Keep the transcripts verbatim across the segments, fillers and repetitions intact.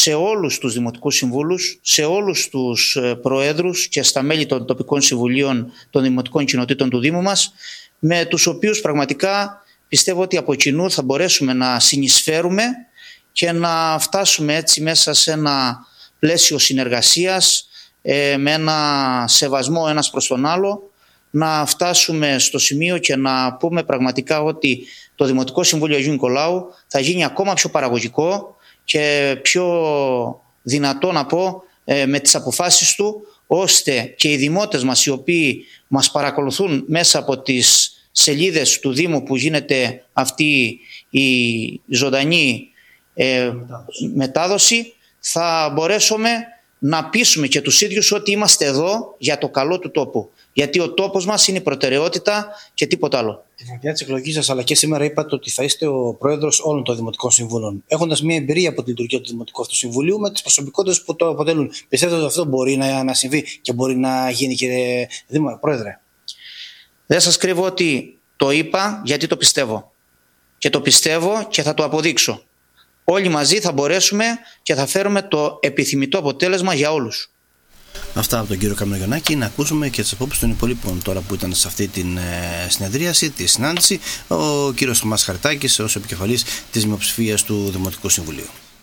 σε όλους τους δημοτικούς συμβούλους, σε όλους τους προέδρους και στα μέλη των τοπικών συμβουλίων των δημοτικών κοινοτήτων του Δήμου μας, με τους οποίους πραγματικά πιστεύω ότι από κοινού θα μπορέσουμε να συνεισφέρουμε και να φτάσουμε έτσι μέσα σε ένα πλαίσιο συνεργασίας, με ένα σεβασμό ένας προς τον άλλο, να φτάσουμε στο σημείο και να πούμε πραγματικά ότι το Δημοτικό Συμβούλιο Αγίου Νικολάου θα γίνει ακόμα πιο παραγωγικό και πιο δυνατό, να πω, με τις αποφάσεις του, ώστε και οι δημότες μας, οι οποίοι μας παρακολουθούν μέσα από τις σελίδες του Δήμου που γίνεται αυτή η ζωντανή ε, μετάδοση, θα μπορέσουμε να πείσουμε και τους ίδιους ότι είμαστε εδώ για το καλό του τόπου. Γιατί ο τόπος μας είναι η προτεραιότητα και τίποτα άλλο. Τη χρονιά της εκλογής σας, αλλά και σήμερα, είπατε ότι θα είστε ο πρόεδρος όλων των δημοτικών συμβούλων. Έχοντας μια εμπειρία από τη λειτουργία του Δημοτικού αυτού Συμβουλίου, με τις προσωπικότητες που το αποτελούν, πιστεύετε ότι αυτό μπορεί να, να συμβεί και μπορεί να γίνει, κύριε Δήμο, πρόεδρε? Δεν σας κρύβω ότι το είπα γιατί το πιστεύω. Και το πιστεύω και θα το αποδείξω. Όλοι μαζί θα μπορέσουμε και θα φέρουμε το επιθυμητό αποτέλεσμα για όλους. Αυτά από τον κύριο Καμενογιαννάκη. Να ακούσουμε και τις απόψεις των υπολείπων τώρα που ήταν σε αυτή την ε, συνεδρίαση, τη συνάντηση. Ο κύριος Θωμάς Χαρτάκης ως επικεφαλής της μειοψηφίας του Δημοτικού Συμβουλίου.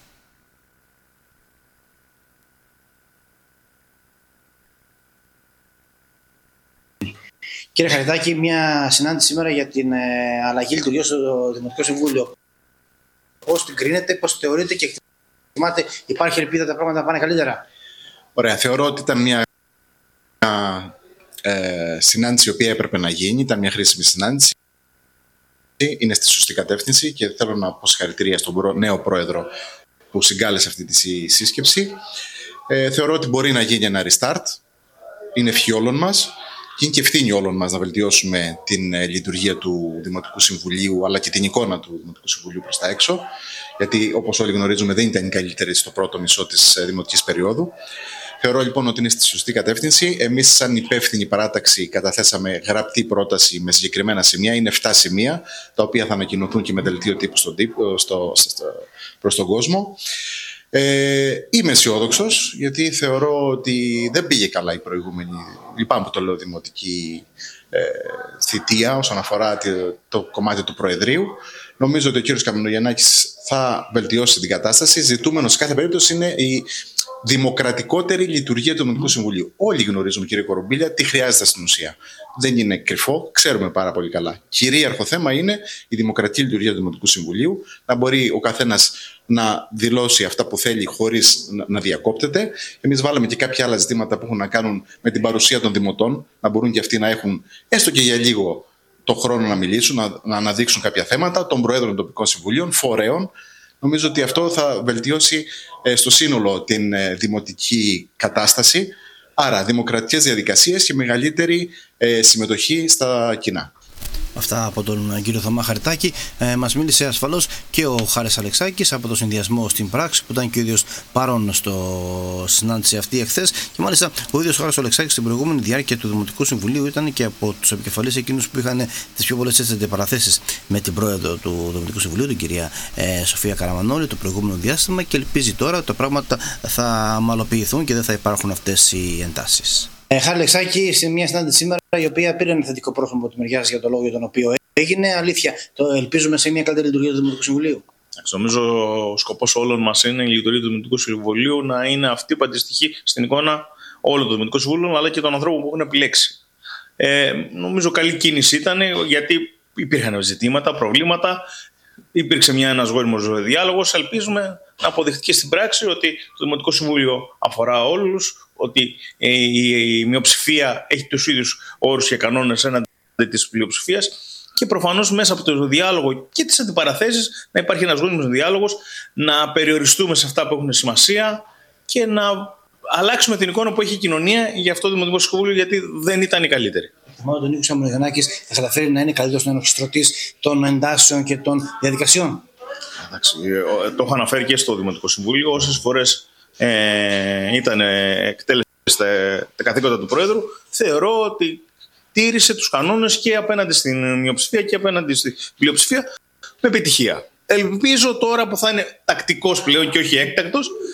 Κύριε Χαρτάκη, μια συνάντηση σήμερα για την ε, αλλαγή λειτουργίας στο Δημοτικό Συμβούλιο. Πώς την κρίνετε, πώς θεωρείτε και εκτιμάτε, υπάρχει ελπίδα τα πράγματα να πάνε καλύτερα? Ωραία, θεωρώ ότι ήταν μια ε, συνάντηση η οποία έπρεπε να γίνει, ήταν μια χρήσιμη συνάντηση. Είναι στη σωστή κατεύθυνση και θέλω να πω συγχαρητήρια στον νέο πρόεδρο που συγκάλεσε αυτή τη σύσκεψη. Ε, θεωρώ ότι μπορεί να γίνει ένα restart. Είναι ευχή όλων μας και είναι και ευθύνη όλων μας να βελτιώσουμε την ε, λειτουργία του Δημοτικού Συμβουλίου, αλλά και την εικόνα του Δημοτικού Συμβουλίου προς τα έξω. Γιατί, όπως όλοι γνωρίζουμε, δεν ήταν η καλύτερη στο πρώτο μισό της ε, δημοτικής περίοδου. Θεωρώ λοιπόν ότι είναι στη σωστή κατεύθυνση. Εμείς, σαν υπεύθυνη παράταξη, καταθέσαμε γραπτή πρόταση με συγκεκριμένα σημεία. Είναι επτά σημεία, τα οποία θα ανακοινωθούν και με δελτίο τύπου στον τύπο, στο, στο, προς τον κόσμο. Ε, είμαι αισιόδοξος, γιατί θεωρώ ότι δεν πήγε καλά η προηγούμενη, λυπάμαι που το λέω, δημοτική ε, θητεία όσον αφορά το, το κομμάτι του Προεδρείου. Νομίζω ότι ο κύριος Καμενογιαννάκης θα βελτιώσει την κατάσταση. Ζητούμενο σε κάθε περίπτωση είναι η δημοκρατικότερη λειτουργία του Δημοτικού Συμβουλίου. Όλοι γνωρίζουμε, κύριε Κορομπίλια, τι χρειάζεται στην ουσία. Δεν είναι κρυφό, ξέρουμε πάρα πολύ καλά. Κυρίαρχο θέμα είναι η δημοκρατική λειτουργία του Δημοτικού Συμβουλίου, να μπορεί ο καθένας να δηλώσει αυτά που θέλει χωρίς να διακόπτεται. Εμείς βάλαμε και κάποια άλλα ζητήματα που έχουν να κάνουν με την παρουσία των δημοτών, να μπορούν και αυτοί να έχουν έστω και για λίγο το χρόνο να μιλήσουν, να, να αναδείξουν κάποια θέματα, των προέδρων των τοπικών συμβουλίων, φορέων. Νομίζω ότι αυτό θα βελτιώσει ε, στο σύνολο την ε, δημοτική κατάσταση. Άρα, δημοκρατικές διαδικασίες και μεγαλύτερη ε, συμμετοχή στα κοινά. Αυτά από τον κύριο Θωμά Χαρτάκη. Ε, μας μίλησε ασφαλώς και ο Χάρης Αλεξάκης από το συνδυασμό στην πράξη, που ήταν και ο ίδιος παρόν στο συνάντηση αυτή εχθές. Και μάλιστα ο ίδιος Χάρης Αλεξάκης στην προηγούμενη διάρκεια του Δημοτικού Συμβουλίου ήταν και από τους επικεφαλείς εκείνους που είχαν τις πιο πολλές αντιπαραθέσεις με την πρόεδρο του Δημοτικού Συμβουλίου, την κυρία ε, Σοφία Καραμανόλη, το προηγούμενο διάστημα, και ελπίζει τώρα ότι τα πράγματα θα μαλοποιηθούν και δεν θα υπάρχουν αυτές οι εντάσεις. Ε, Χάρη Αλεξάκη, σε μια συνάντηση σήμερα η οποία πήρε ένα θετικό πρόσωπο από τη μεριά σας για το λόγο για τον οποίο έγινε. Αλήθεια, το ελπίζουμε σε μια καλύτερη λειτουργία του Δημοτικού Συμβουλίου. Νομίζω ο σκοπός όλων μας είναι η λειτουργία του Δημοτικού Συμβουλίου να είναι αυτή που αντιστοιχεί στην εικόνα όλων των Δημοτικών Συμβουλίων, αλλά και των ανθρώπων που έχουν επιλέξει. Ε, νομίζω καλή κίνηση ήταν, γιατί υπήρχαν ζητήματα, προβλήματα. Υπήρξε μια, ένας γόνιμος διάλογος. Ελπίζουμε να αποδειχθεί και στην πράξη ότι το Δημοτικό Συμβούλιο αφορά όλους, ότι η μειοψηφία έχει τους ίδιους όρους και κανόνες έναντι της πλειοψηφίας, και προφανώς μέσα από το διάλογο και τις αντιπαραθέσεις να υπάρχει ένας γόνιμος διάλογος, να περιοριστούμε σε αυτά που έχουν σημασία και να αλλάξουμε την εικόνα που έχει η κοινωνία για αυτό το Δημοτικό Συμβούλιο, γιατί δεν ήταν η καλύτερη. Μόνο τον Νίκο Καμενογιαννάκης θα καταφέρει να είναι καλύτερος ενορχιστρωτής των εντάσεων και των διαδικασιών. Εντάξει, το έχω αναφέρει και στο Δημοτικό Συμβούλιο. Όσες φορές ε, ήταν εκτέλεση τα καθήκοντα του Πρόεδρου, θεωρώ ότι τήρησε τους κανόνες και απέναντι στην μειοψηφία και απέναντι στην πλειοψηφία με επιτυχία. Ελπίζω τώρα που θα είναι τακτικός πλέον και όχι έκτακτος,